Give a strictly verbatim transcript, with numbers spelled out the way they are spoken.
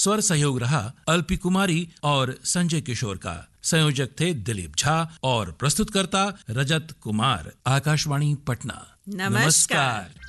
स्वर सहयोग रहा अल्पी कुमारी और संजय किशोर का। संयोजक थे दिलीप झा और प्रस्तुतकर्ता रजत कुमार। आकाशवाणी पटना। नमस्कार।